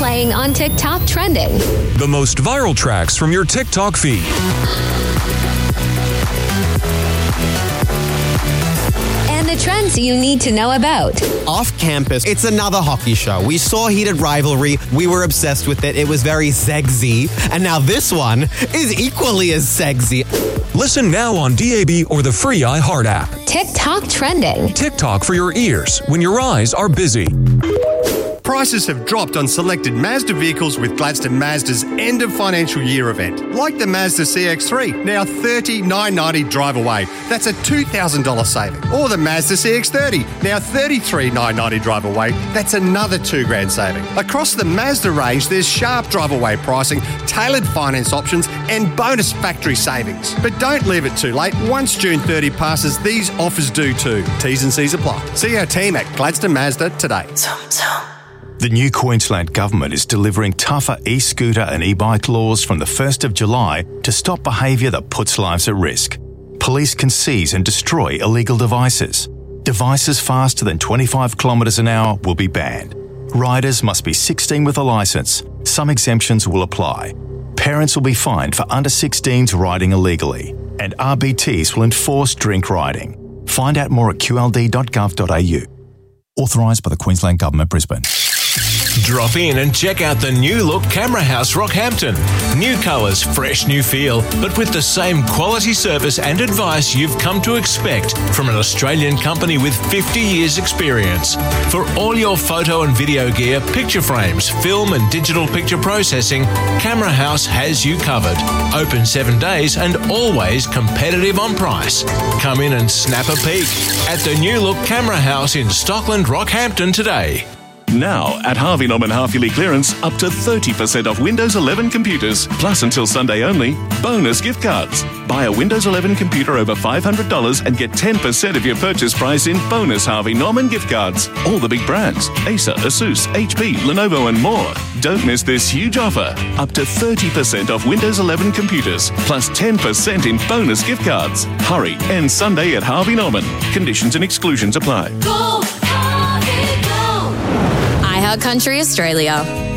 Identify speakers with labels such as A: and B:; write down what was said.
A: playing on TikTok Trending.
B: The most viral tracks from your TikTok feed.
A: And the trends you need to know about.
C: Off campus, it's another hockey show. We saw Heated Rivalry. We were obsessed with it. It was very sexy. And now this one is equally as sexy.
B: Listen now on DAB or the free iHeart app.
A: TikTok Trending.
B: TikTok for your ears when your eyes are busy.
D: Prices have dropped on selected Mazda vehicles with Gladstone Mazda's end of financial year event. Like the Mazda CX-3, now $39,990 drive away. That's a $2,000 saving. Or the Mazda CX-30, now $33,990 drive away. That's another $2,000 saving. Across the Mazda range, there's sharp drive away pricing, tailored finance options, and bonus factory savings. But don't leave it too late. Once June 30 passes, these offers do too. T's and C's apply. See our team at Gladstone Mazda today.
E: The new Queensland Government is delivering tougher e-scooter and e-bike laws from the 1st of July to stop behaviour that puts lives at risk. Police can seize and destroy illegal devices. Devices faster than 25 kilometres an hour will be banned. Riders must be 16 with a licence. Some exemptions will apply. Parents will be fined for under 16s riding illegally. And RBTs will enforce drink riding. Find out more at qld.gov.au. Authorised by the Queensland Government, Brisbane.
F: Drop in and check out the new look Camera House Rockhampton. New colours, fresh new feel, but with the same quality service and advice you've come to expect from an Australian company with 50 years experience. For all your photo and video gear, picture frames, film and digital picture processing, Camera House has you covered. Open 7 days and always competitive on price. Come in and snap a peek at the new look Camera House in Stockland, Rockhampton today.
G: Now, at Harvey Norman half-yearly clearance, up to 30% off Windows 11 computers. Plus, until Sunday only, bonus gift cards. Buy a Windows 11 computer over $500 and get 10% of your purchase price in bonus Harvey Norman gift cards. All the big brands: Acer, Asus, HP, Lenovo and more. Don't miss this huge offer. Up to 30% off Windows 11 computers, plus 10% in bonus gift cards. Hurry, end Sunday at Harvey Norman. Conditions and exclusions apply.
H: Go, Harvey, go. iHeart Country Australia.